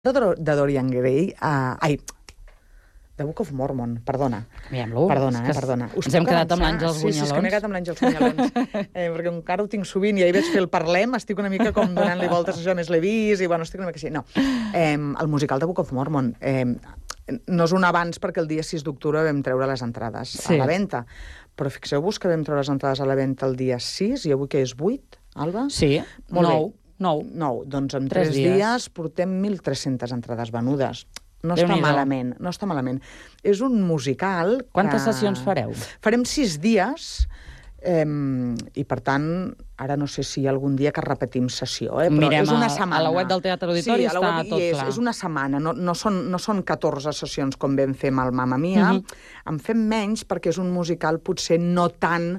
de Dorian Gray... The Book of Mormon, perdona. Canviem-lo. Perdona. Ens hem quedat amb l'Àngels Bunyalons. Sí, és que m'he quedat amb l'Àngels Bunyalons. Perquè encara ho tinc sovint i ahir vaig fer el Parlem, estic una mica com donant-li voltes a això, més l'he vist, i bueno, estic una mica així. No. El musical de Book of Mormon no és un abans perquè el dia 6 d'octubre vam treure les entrades a la venda, però fixeu-vos que vam treure les entrades a la venda el dia 6 i avui que és 8, Alba? Sí, 9. Doncs en 3 dies portem 1.300 entrades venudes. No està malament, no està malament. És un musical... Quantes sessions fareu? Farem 6 dies, i per tant, ara no sé si hi ha algun dia que repetim sessió, però mirem és una setmana. A la web del Teatre Auditori està tot clar. És una setmana, no són 14 sessions com vam fer amb el Mamma Mia, en fem menys perquè és un musical potser no tan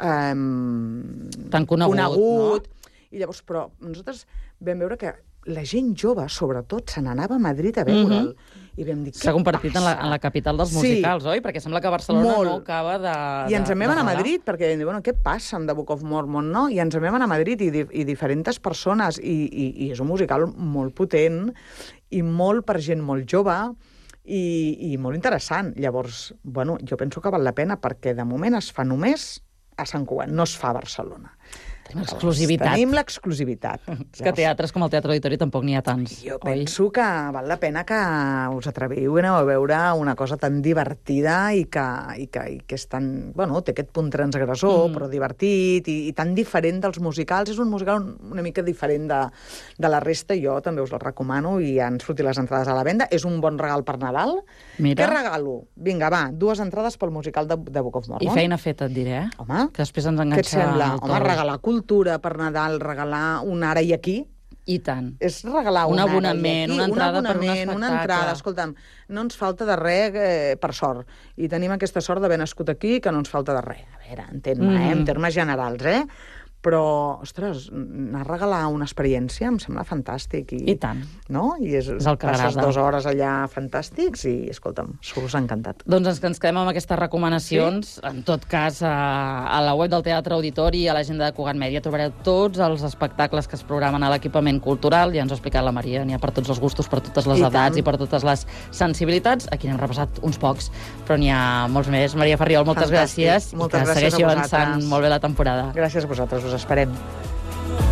conegut. I llavors, però nosaltres vam veure que la gent jove, sobretot, se n'anava a Madrid a veure'l. I vam dir, s'ha convertit en la capital dels musicals, oi? Perquè sembla que Barcelona no acaba de... I ens en vam anar a Madrid, perquè vam dir, bueno, què passa amb The Book of Mormon, no? I ens en vam anar a Madrid i diferents persones, i és un musical molt potent, i molt per gent molt jove, i molt interessant. Llavors, bueno, jo penso que val la pena, perquè de moment es fa només a Sant Cugat, no es fa a Barcelona. Tenim l'exclusivitat. És que teatres com el Teatre Auditori tampoc n'hi ha tants. Jo penso que val la pena que us atreviu i aneu a veure una cosa tan divertida i que és tan... Bueno, té aquest punt transgressor, però divertit i tan diferent dels musicals. És un musical una mica diferent de la resta. Jo també us el recomano i ja han sortit les entrades a la venda. És un bon regal per Nadal. Mira. Què regalo? Vinga, va, 2 entrades pel musical de Book of Mormon. I feina feta, et diré, Home, que després ens enganxa... Què et sembla? Home, regalar cultura per Nadal, regalar un ara i aquí. I tant. És regalar un abonament, una entrada per un espectacle. Una entrada, escolta'm, no ens falta de res, per sort. I tenim aquesta sort d'haver nascut aquí, que no ens falta de res. A veure, entén-me, en termes generals, Però, ostres, anar a regalar una experiència em sembla fantàstic. I tant. No? I és el que passes agrada. 2 hores allà fantàstics i, escolta'm, surts encantat. Doncs ens quedem amb aquestes recomanacions. Sí? En tot cas, a la web del Teatre Auditori i a l'agenda de Cugat Mèdia trobareu tots els espectacles que es programen a l'equipament cultural. Ja ens ho ha explicat la Maria, n'hi ha per tots els gustos, per totes les edats i per totes les sensibilitats. Aquí n'hem repassat uns pocs, però n'hi ha molts més. Maria Farriol, moltes gràcies. Moltes gràcies a vosaltres. Segueixi avançant molt bé la temporada. Gràcies a vosaltres, us esperem.